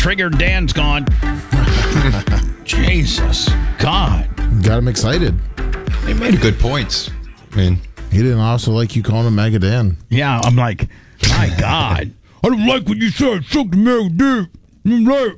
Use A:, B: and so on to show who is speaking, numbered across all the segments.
A: triggered Dan's gone. Jesus. God.
B: Got him excited.
C: He made good points. I mean,
B: he didn't also like you calling him Mega Dan.
A: Yeah, I'm like, my God. I don't like what you said. Suck the Mega Dan.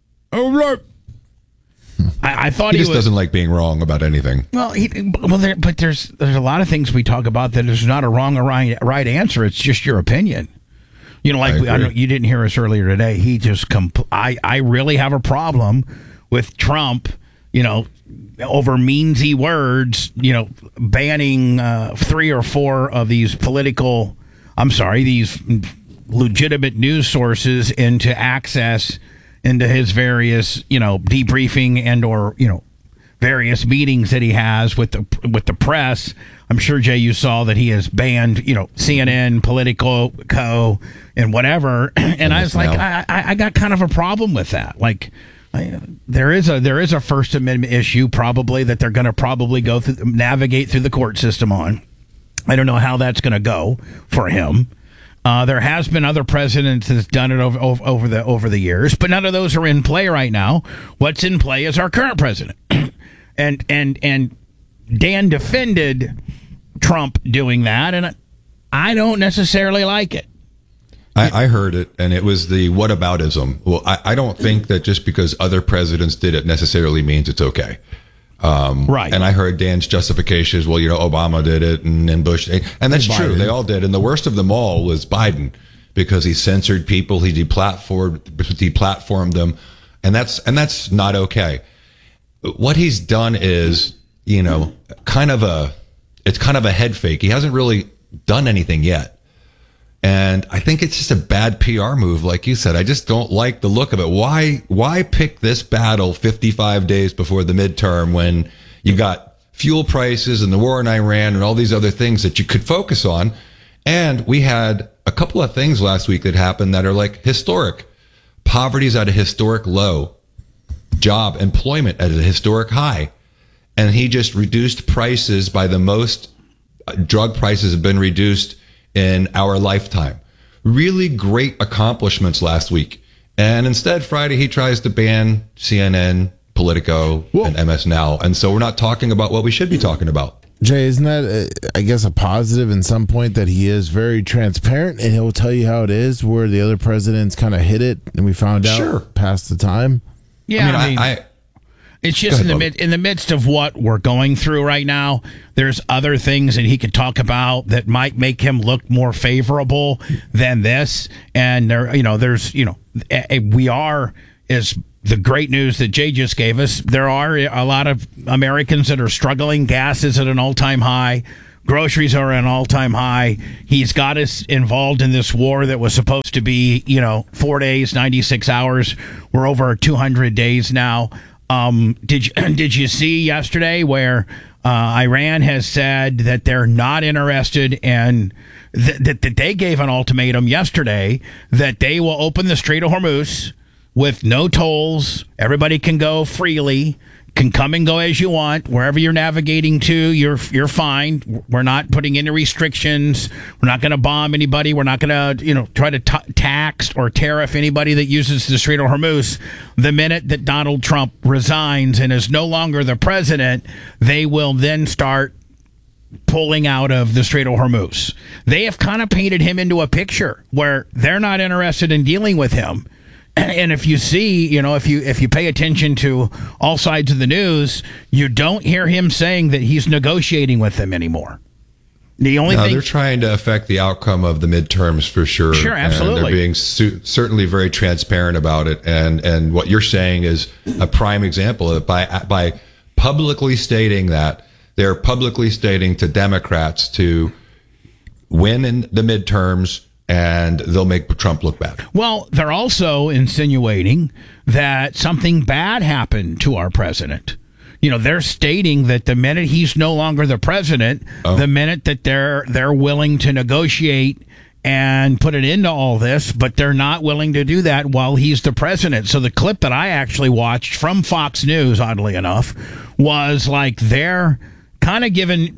A: I thought
C: he
A: he
C: just doesn't like being wrong about anything.
A: Well, but there's a lot of things we talk about that is not a wrong or right answer. It's just your opinion. You know, like I know you didn't hear us earlier today. He just I really have a problem with Trump. You know, over meansy words. You know, banning 3 or 4 of these these legitimate news sources into access into his various, debriefing and or, various meetings that he has with the press. I'm sure, Jay, you saw that he has banned, CNN, Politico, and whatever. And I was like, I got kind of a problem with that. Like, there is a First Amendment issue probably that they're going to probably navigate through the court system on. I don't know how that's going to go for him. There has been other presidents that's done it over the years, but none of those are in play right now. What's in play is our current president, and Dan defended Trump doing that, and I don't necessarily like it.
C: I heard it, and it was the whataboutism. Well, I don't think that just because other presidents did it necessarily means it's okay.
A: Right.
C: And I heard Dan's justification is, well, Obama did it and Bush. And that's true. They all did. And the worst of them all was Biden because he censored people. He deplatformed them. And that's not okay. What he's done is, kind of a head fake. He hasn't really done anything yet. And I think it's just a bad PR move, like you said. I just don't like the look of it. Why pick this battle 55 days before the midterm when you got fuel prices and the war in Iran and all these other things that you could focus on? And we had a couple of things last week that happened that are like historic. Poverty's at a historic low. Job employment at a historic high. And he just reduced prices by the most drug prices have been reduced in our lifetime. Really great accomplishments last week. And instead, Friday, he tries to ban CNN, Politico, and MS Now. And so we're not talking about what we should be talking about.
B: Jay, isn't that, I guess, a positive in some point that he is very transparent and he'll tell you how it is, where the other presidents kind of hit it and we found out past the time?
A: Yeah, I mean it's just in the midst of what we're going through right now. There's other things that he could talk about that might make him look more favorable than this. And we are, is the great news that Jay just gave us. There are a lot of Americans that are struggling. Gas is at an all-time high. Groceries are at an all-time high. He's got us involved in this war that was supposed to be, 4 days, 96 hours. We're over 200 days now. Did you see yesterday where Iran has said that they're not interested and that they gave an ultimatum yesterday that they will open the Strait of Hormuz with no tolls. Everybody can go freely, can come and go as you want. Wherever you're navigating to, you're fine. We're not putting any restrictions. We're not going to bomb anybody. We're not going to, try to tax or tariff anybody that uses the Strait of Hormuz. The minute that Donald Trump resigns and is no longer the president, they will then start pulling out of the Strait of Hormuz. They have kind of painted him into a picture where they're not interested in dealing with him. And if you see, if you pay attention to all sides of the news, you don't hear him saying that he's negotiating with them anymore. The only thing
C: they're trying to affect the outcome of the midterms for sure.
A: Sure, absolutely.
C: And they're being certainly very transparent about it. And what you're saying is a prime example of it. By publicly stating that, they're publicly stating to Democrats to win in the midterms, and they'll make Trump look bad.
A: Well, they're also insinuating that something bad happened to our president. They're stating that the minute he's no longer the president, the minute that they're willing to negotiate and put an end to all this, but they're not willing to do that while he's the president. So the clip that I actually watched from Fox News, oddly enough, was like they're kind of giving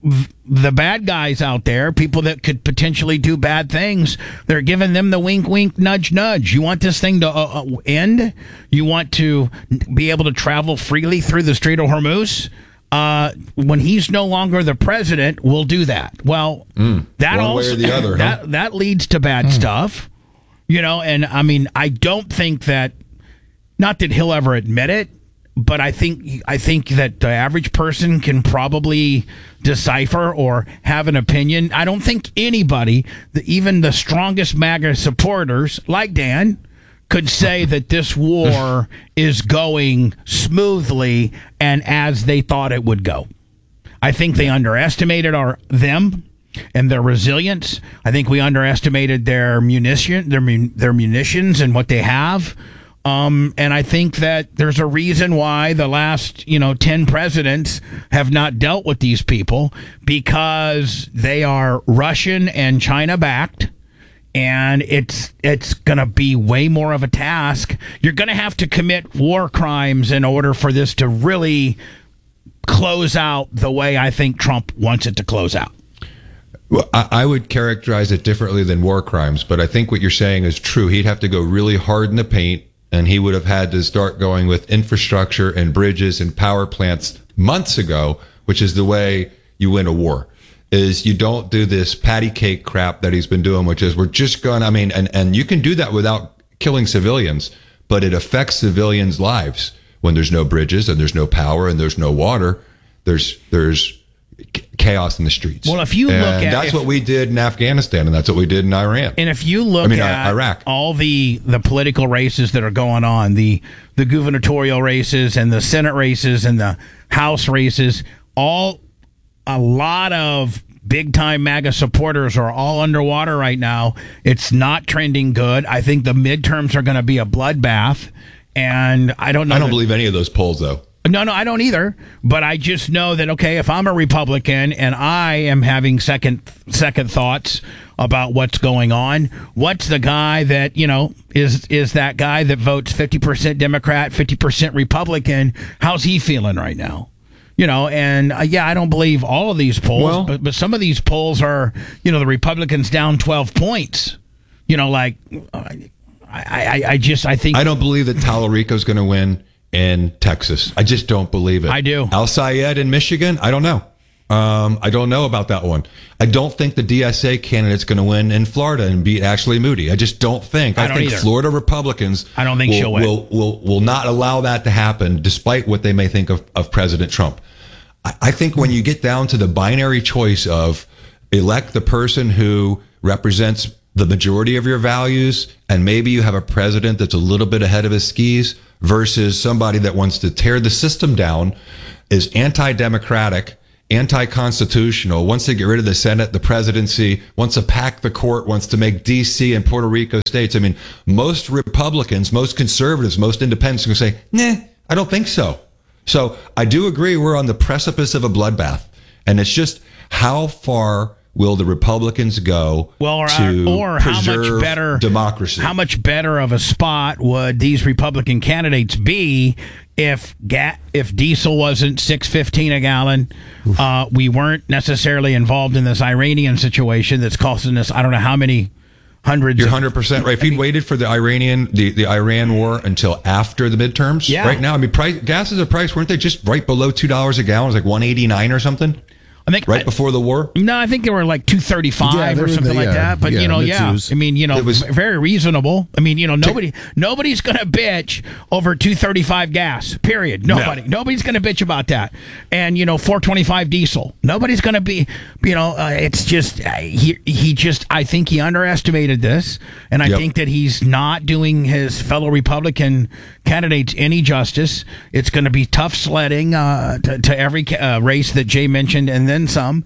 A: the bad guys out there, people that could potentially do bad things, they're giving them the wink, wink, nudge, nudge. You want this thing to end? You want to be able to travel freely through the Strait of Hormuz? When he's no longer the president, we'll do that. Well, that
C: one
A: also
C: way or the other,
A: that leads to bad stuff, And I mean, I don't think that, not that he'll ever admit it, but I think that the average person can probably decipher or have an opinion. I don't think anybody, even the strongest MAGA supporters like Dan, could say that this war is going smoothly and as they thought it would go. I think they underestimated them and their resilience. I think we underestimated their munitions and what they have. And I think that there's a reason why the last, 10 presidents have not dealt with these people, because they are Russian and China backed. And it's going to be way more of a task. You're going to have to commit war crimes in order for this to really close out the way I think Trump wants it to close out.
C: Well, I would characterize it differently than war crimes, but I think what you're saying is true. He'd have to go really hard in the paint, and he would have had to start going with infrastructure and bridges and power plants months ago, which is the way you win a war. Is you don't do this patty cake crap that he's been doing, which is we're just going, and you can do that without killing civilians, but it affects civilians' lives when there's no bridges and there's no power and there's no water. There's chaos in the streets.
A: Well, if you look at,
C: that's what we did in Afghanistan, and that's what we did in Iran.
A: And if you look at
C: Iraq,
A: all the political races that are going on, the gubernatorial races and the Senate races and the House races, a lot of big-time MAGA supporters are all underwater right now. It's not trending good. I think the midterms are going to be a bloodbath, and I don't know.
C: I don't believe any of those polls, though.
A: No, I don't either. But I just know that, okay, if I'm a Republican and I am having second thoughts about what's going on, what's the guy that, is that guy that votes 50% Democrat, 50% Republican? How's he feeling right now? I don't believe all of these polls, but some of these polls are, the Republicans down 12 points. I think
C: I don't believe that Tallarico's going to win in Texas. I just don't believe it.
A: I do.
C: Al Sayed in Michigan, I don't know. I don't know about that one. I don't think the DSA candidate's going to win in Florida and beat Ashley Moody. I just don't think. I think
A: either.
C: Florida Republicans
A: I don't think she'll win.
C: Will not allow that to happen, despite what they may think of President Trump. I think when you get down to the binary choice of elect the person who represents the majority of your values, and maybe you have a president that's a little bit ahead of his skis, versus somebody that wants to tear the system down, is anti-democratic, anti-constitutional, wants to get rid of the Senate, the presidency, wants to pack the court, wants to make D.C. and Puerto Rico states. I mean, most Republicans, most conservatives, most independents are going to say, nah, I don't think so. So I do agree we're on the precipice of a bloodbath. And it's just how far will the Republicans go to preserve democracy?
A: How much better of a spot would these Republican candidates be if diesel wasn't $6.15 a gallon? We weren't necessarily involved in this Iranian situation that's costing us I don't know how many hundreds.
C: You're 100% right. If you'd waited for the Iran war until after the midterms, right now, gas is a price, weren't they just right below $2 a gallon? It was like $1.89 or something.
A: I think
C: before the war.
A: No, I think they were like $2.35 or something like that. But it was very reasonable. Nobody's going to bitch over $2.35 gas. Period. Nobody's going to bitch about that. And $4.25 diesel. Nobody's going to be. It's just he just. I think he underestimated this, and I think that he's not doing his fellow Republican candidates any justice. It's going to be tough sledding to every race that Jay mentioned, and then some.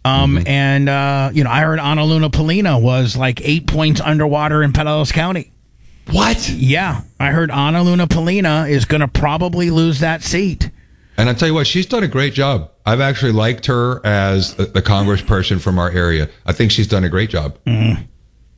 A: And I heard Ana Luna Polina was like 8 points underwater in Pinellas County.
C: What?
A: Yeah, I heard Ana Luna Polina is going to probably lose that seat.
C: And I'll tell you what, she's done a great job. I've actually liked her as the congressperson from our area. I think she's done a great job.
A: And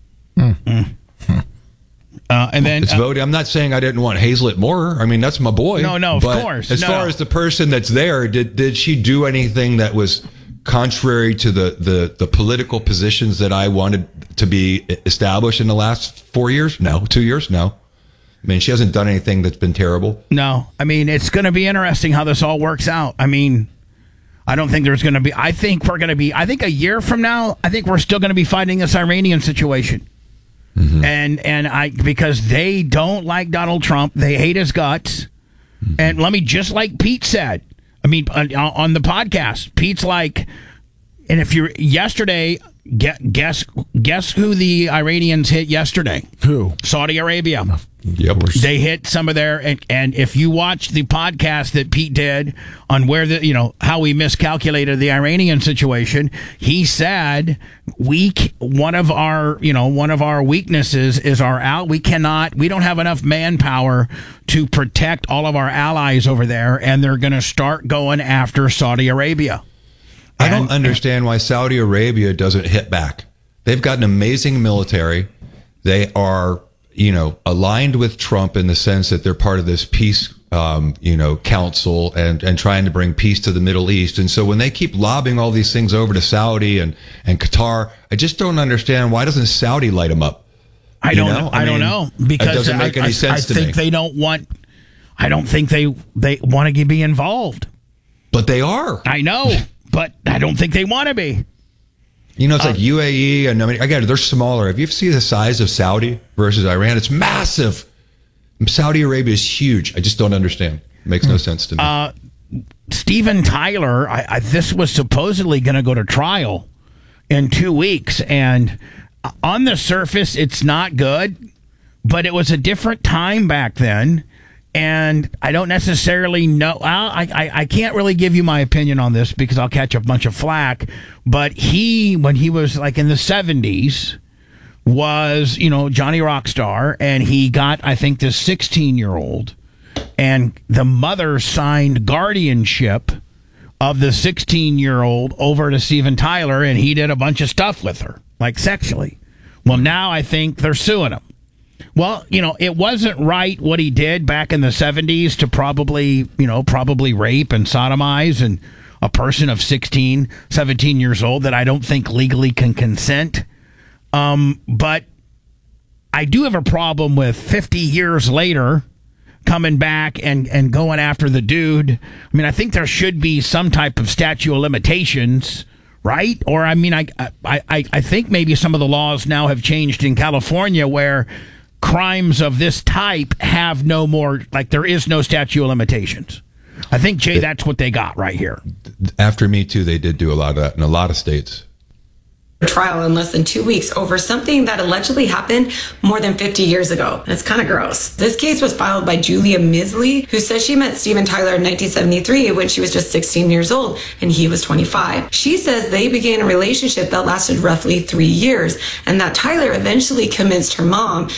A: then
C: it's voting. I'm not saying I didn't want Hazlett Moore. That's my boy.
A: No, of course.
C: As far as the person that's there, did she do anything that was contrary to the political positions that I wanted to be established in the last 4 years? No. 2 years? No. I mean, she hasn't done anything that's been terrible.
A: No. I mean, it's going to be interesting how this all works out. I mean, I don't think there's going to be, I think a year from now, I think we're still going to be fighting this Iranian situation. Mm-hmm. Because they don't like Donald Trump. They hate his guts. Mm-hmm. And just like Pete said, I mean, on the podcast, Pete's like, and if you're yesterday, guess who the Iranians hit yesterday?
B: Who?
A: Saudi Arabia.
C: Yep.
A: They hit some of their, and if you watch the podcast that Pete did on where how we miscalculated the Iranian situation, he said one of our weaknesses is we don't have enough manpower to protect all of our allies over there, and they're going to start going after Saudi Arabia.
C: I don't understand why Saudi Arabia doesn't hit back. They've got an amazing military. They are, aligned with Trump in the sense that they're part of this peace, council and trying to bring peace to the Middle East. And so when they keep lobbing all these things over to Saudi and Qatar, I just don't understand, why doesn't Saudi light them up?
A: I don't know because
C: it doesn't make any sense to me.
A: I think they don't want. I don't think they want to be involved.
C: But they are.
A: I know, but I don't think they want to be.
C: It's like UAE, and again, they're smaller. If you see the size of Saudi versus Iran, it's massive. Saudi Arabia is huge. I just don't understand. It makes no sense to me.
A: Steven Tyler, this was supposedly going to go to trial in 2 weeks, and on the surface, it's not good, but it was a different time back then. And I don't necessarily know. I can't really give you my opinion on this because I'll catch a bunch of flack. But when he was like in the 70s, was, Johnny Rockstar. And he got, I think, this 16-year-old. And the mother signed guardianship of the 16-year-old over to Steven Tyler. And he did a bunch of stuff with her, like sexually. Well, now I think they're suing him. Well, it wasn't right what he did back in the 70s to probably rape and sodomize and a person of 16, 17 years old that I don't think legally can consent. But I do have a problem with 50 years later coming back and going after the dude. I mean, I think there should be some type of statute of limitations, right? Or, I mean, I think maybe some of the laws now have changed in California where crimes of this type have no more, like there is no statute of limitations. I think, Jay, that's what they got right here.
C: After Me Too, they did do a lot of that in a lot of states.
D: Trial in less than 2 weeks over something that allegedly happened more than 50 years ago. And it's kind of gross. This case was filed by Julia Misley, who says she met Steven Tyler in 1973 when she was just 16 years old and he was 25. She says they began a relationship that lasted roughly 3 years and that Tyler eventually convinced her mom